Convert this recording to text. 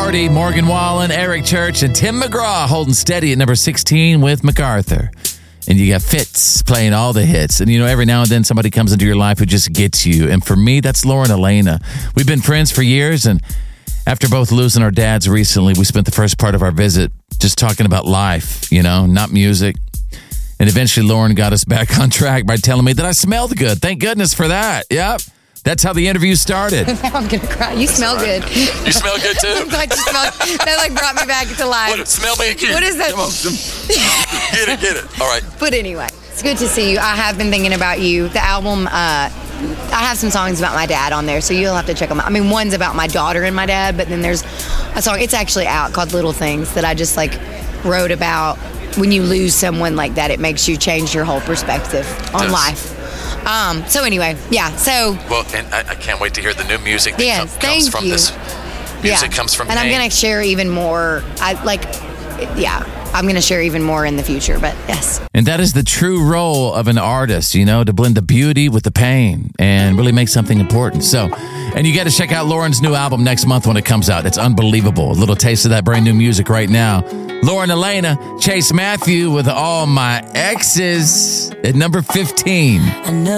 Doherty, Morgan Wallen, Eric Church, and Tim McGraw holding steady at number 16 with MacArthur. And you got Fitz playing all the hits. And, every now and then somebody comes into your life who just gets you. And for me, that's Lauren Elena. We've been friends for years, and after both losing our dads recently, we spent the first part of our visit just talking about life, not music. And eventually Lauren got us back on track by telling me that I smelled good. Thank goodness for that. Yep. That's how the interview started. Now I'm going to cry. You smell good. You smell good, too? I'm glad you smell. That brought me back to life. Smell me again. What is that? Come on. Get it. All right. But anyway, it's good to see you. I have been thinking about you. The album, I have some songs about my dad on there, so you'll have to check them out. I mean, one's about my daughter and my dad, but then there's a song, it's actually out, called Little Things, that I just wrote about. When you lose someone like that, it makes you change your whole perspective on life. So anyway, yeah. So well, and I can't wait to hear the new music that comes from this. Music comes from and pain. I'm going to share even more. I'm going to share even more in the future, but yes. And that is the true role of an artist, to blend the beauty with the pain and really make something important. So, and you got to check out Lauren's new album next month when it comes out. It's unbelievable. A little taste of that brand new music right now. Lauren Elena, Chase Matthew with All My Exes at number 15. I know